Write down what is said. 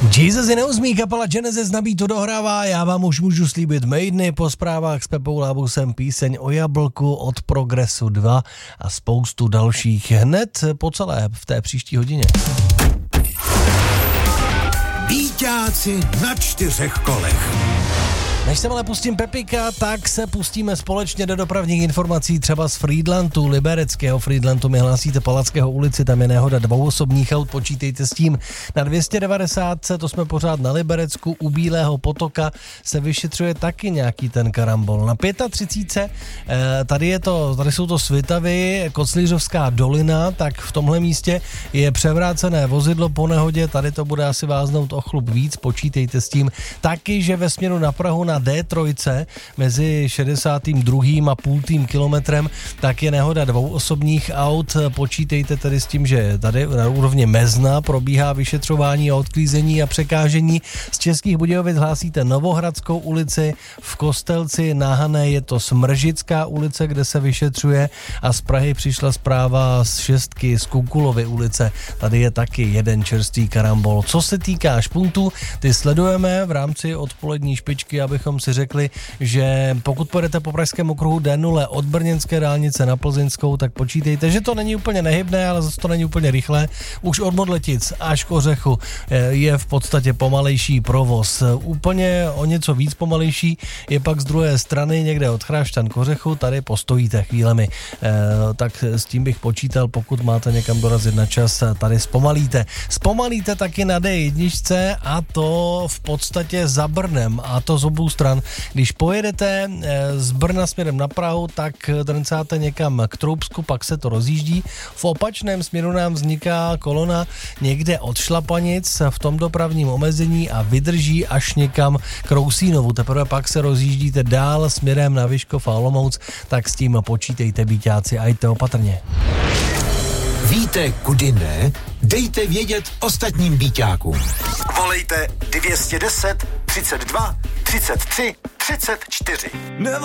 Jesus je neuzmí, kapela Genesis na beatu dohrává, já vám už můžu slíbit maidny, po zprávách s Pepou Lábusem píseň o jablku od Progressu 2 a spoustu dalších hned po celé v té příští hodině. Býťáci na 4 kolech. Než se ale pustím Pepika, tak se pustíme společně do dopravních informací třeba z Frýdlantu, libereckého Frýdlantu. Mi hlásíte Palackého ulici, tam je nehoda 2 osobních aut, počítejte s tím. Na 290, to jsme pořád na Liberecku, u Bílého potoka se vyšetřuje taky nějaký ten karambol. Na 35, tady jsou to Svitavy, Koclířovská dolina, tak v tomhle místě je převrácené vozidlo po nehodě, tady to bude asi váznout o chlup víc, počítejte s tím. Taky, že ve směru na Prahu na D3 mezi 62. a půl kilometrem, tak je nehoda 2 osobních aut. Počítejte tedy s tím, že tady na úrovni Mezna probíhá vyšetřování a odklízení a překážení. Z Českých Budějovic hlásíte Novohradskou ulici, v Kostelci na Hané je to Smržická ulice, kde se vyšetřuje, a z Prahy přišla zpráva z 6 z Kukulovy ulice. Tady je taky jeden čerstvý karambol. Co se týká špuntů, ty sledujeme v rámci odpolední špičky, abychom si řekli, že pokud pojedete po pražském okruhu D0 od brněnské dálnice na plzeňskou, tak počítejte, že to není úplně nehybné, ale zase to není úplně rychlé. Už od Modletic až k Ořechu je v podstatě pomalejší provoz. Úplně o něco víc pomalejší je pak z druhé strany někde od Chrášťan k Ořechu, tady postojíte chvílemi. Tak s tím bych počítal, pokud máte někam dorazit na čas, tady zpomalíte. Zpomalíte taky na D1 a to v podstatě za Brnem, a to z obou stran. Když pojedete z Brna směrem na Prahu, tak drncáte někam k Troubsku, pak se to rozjíždí. V opačném směru nám vzniká kolona někde od Šlapanic v tom dopravním omezení a vydrží až někam k Rousínovu. Teprve pak se rozjíždíte dál směrem na Vyškov a Olomouc, tak s tím počítejte, býťáci, a jděte opatrně. Víte, kudy ne? Dejte vědět ostatním býťákům. Volejte 210 32 33 34.